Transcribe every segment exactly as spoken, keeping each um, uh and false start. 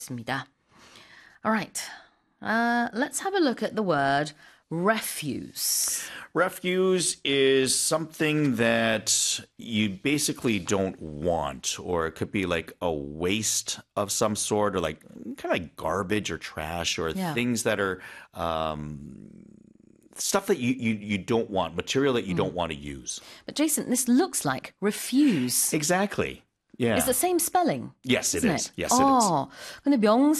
있습니다. All right. Uh, let's have a look at the word refuse. Refuse is something that you basically don't want, or it could be like a waste of some sort, or like kind of like garbage or trash, or Yeah. things that are um, stuff that you, you, you don't want, material that you don't want to use. But Jason, this looks like refuse. Exactly. Yeah. It's the same spelling. Yes, it isn't is. it? Yes, it is. 어, 근데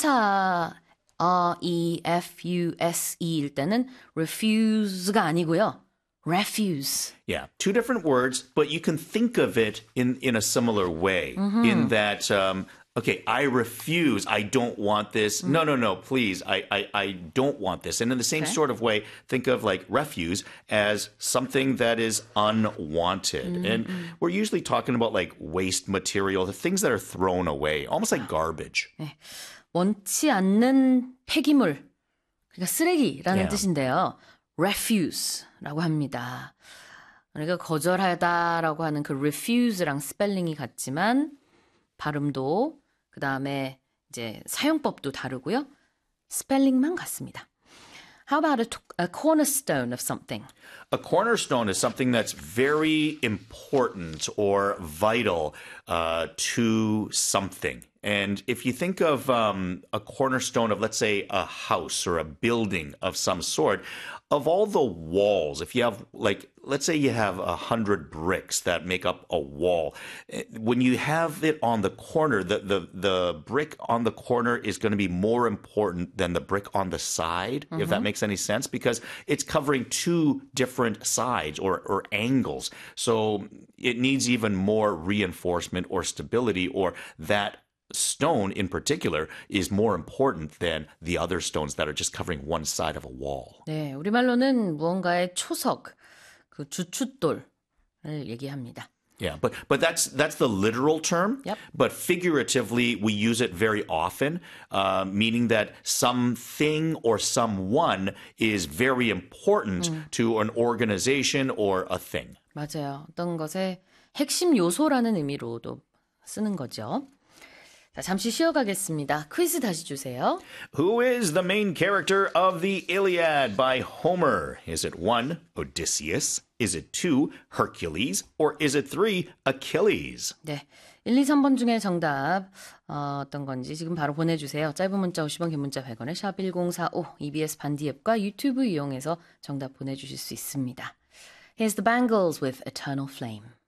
명사 R E F U S E일 때는 refuse가 아니고요. refuse. Yeah, two different words, but you can think of it in, in a similar way. In that, um, okay, I refuse, I don't want this. No, no, no, please, I, I, I don't want this. And in the same Okay. sort of way, think of like refuse as something that is unwanted. And we're usually talking about like waste material, the things that are thrown away, almost like garbage. 네. 원치 않는 폐기물, 그러니까 쓰레기라는 Yeah. 뜻인데요. refuse라고 합니다. 그러니까 거절하다라고 하는 그 refuse랑 스펠링이 같지만 발음도 그 다음에 이제 사용법도 다르고요. 스펠링만 같습니다. How about a, a cornerstone of something? A cornerstone is something that's very important or vital uh, to something. And if you think of um, a cornerstone of, let's say, a house or a building of some sort, of all the walls, if you have, like, let's say you have a hundred bricks that make up a wall, when you have it on the corner, the, the, the brick on the corner is going to be more important than the brick on the side, if that makes any sense, because it's covering two different sides or, or angles. So it needs even more reinforcement or stability, or that stone in particular is more important than the other stones that are just covering one side of a wall. 네, 우리말로는 무언가의 초석, 그 주춧돌을 얘기합니다. Yeah, but but that's that's the literal term. Yep. But figuratively, we use it very often, uh, meaning that something or someone is very important to an organization or a thing. 맞아요. 어떤 것의 핵심 요소라는 의미로도 쓰는 거죠. 자, 잠시 쉬어가겠습니다. 퀴즈 다시 주세요. Who is the main character of the Iliad by Homer? Is it one, Odysseus? Is it two, Hercules? Or is it three, Achilles? 네, 일, 이, 삼 번 중에 정답 어, 어떤 건지 지금 바로 보내주세요. 짧은 문자 오십 원, 긴 문자 백 원에 샵 일공사오 이비에스 반디 앱과 유튜브 이용해서 정답 보내주실 수 있습니다. Here's the Bangles with Eternal Flame.